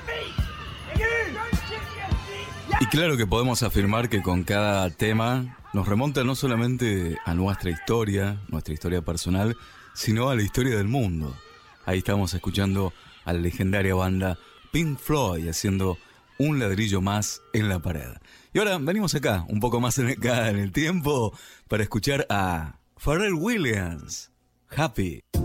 Y claro que podemos afirmar que con cada tema nos remonta no solamente a nuestra historia personal, sino a la historia del mundo. Ahí estamos escuchando a la legendaria banda Pink Floyd haciendo un ladrillo más en la pared. Y ahora venimos acá, un poco más acá en el tiempo, para escuchar a Pharrell Williams, Happy.